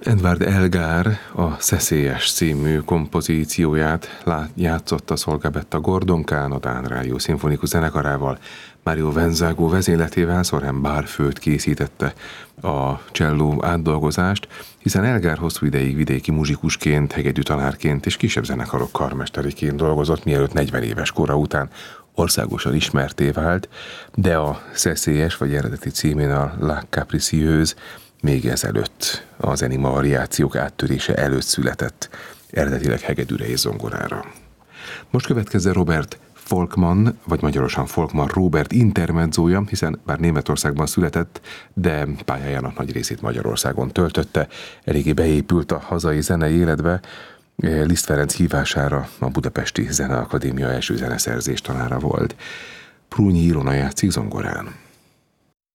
Edward Elgar a Szeszélyes című kompozícióját játszotta Szolgabetta Gordon-Kahn a Dán Rádió Szimfonikus Zenekarával, Mario Venzago vezényletével Soren Barfoed készítette a cselló átdolgozást, hiszen Elgar hosszú ideig vidéki muzsikusként, hegedű tanárként és kisebb zenekarok karmesteriként dolgozott, mielőtt 40 éves kora után országosan ismertté vált, de a Szeszélyes vagy eredeti címén a La Capricieuse még ezelőtt, az Enigma variációk áttörése előtt született, eredetileg hegedűre és zongorára. Most következzen Robert Volkmann, vagy magyarosan Volkmann Robert intermedzója, hiszen bár Németországban született, de pályájának nagy részét Magyarországon töltötte, eléggé beépült a hazai zenei életbe, Liszt Ferenc hívására a Budapesti Zeneakadémia első zeneszerzés tanára volt. Prúnyi Ilona játszik zongorán.